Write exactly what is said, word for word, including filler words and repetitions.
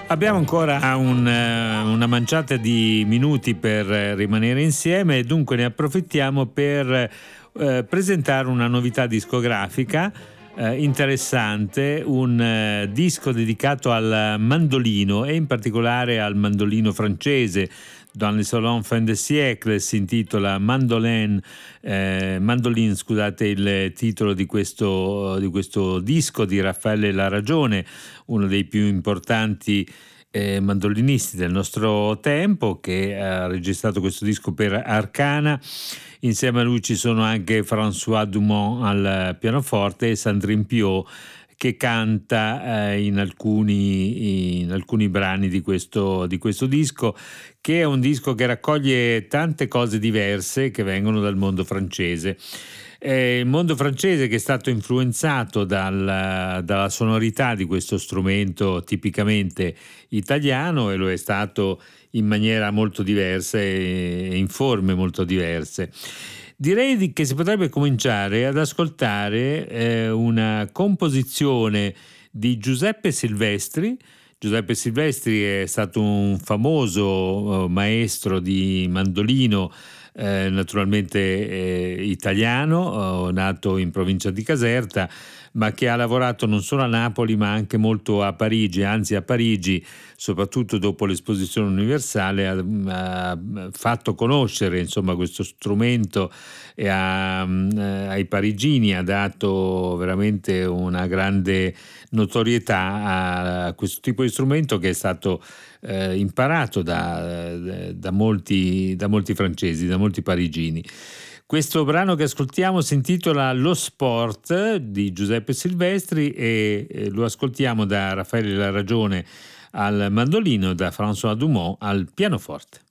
Abbiamo ancora un, una manciata di minuti per rimanere insieme e dunque ne approfittiamo per eh, presentare una novità discografica eh, interessante, un eh, disco dedicato al mandolino e in particolare al mandolino francese. Dans les salons fin de siècle si intitola Mandolin, eh, Mandolin, scusate il titolo di questo, di questo disco di Raffaele La Ragione, uno dei più importanti eh, mandolinisti del nostro tempo, che ha registrato questo disco per Arcana. Insieme a lui ci sono anche François Dumont al pianoforte e Sandrine Piau che canta eh, in, alcuni, in alcuni brani di questo, di questo disco, che è un disco che raccoglie tante cose diverse che vengono dal mondo francese. Eh, il mondo francese che è stato influenzato dal, dalla sonorità di questo strumento tipicamente italiano, e lo è stato in maniera molto diversa e in forme molto diverse. Direi che si potrebbe cominciare ad ascoltare eh, una composizione di Giuseppe Silvestri. Giuseppe Silvestri è stato un famoso eh, maestro di mandolino, eh, naturalmente eh, italiano, eh, nato in provincia di Caserta, ma che ha lavorato non solo a Napoli ma anche molto a Parigi, anzi a Parigi, soprattutto dopo l'esposizione universale, ha, ha fatto conoscere insomma questo strumento e ha, ai parigini ha dato veramente una grande notorietà a questo tipo di strumento che è stato eh, imparato da, da, molti, da molti francesi, da molti parigini. Questo brano che ascoltiamo si intitola Lo Sport di Giuseppe Silvestri e lo ascoltiamo da Raffaele La Ragione al mandolino, da François Dumont al pianoforte.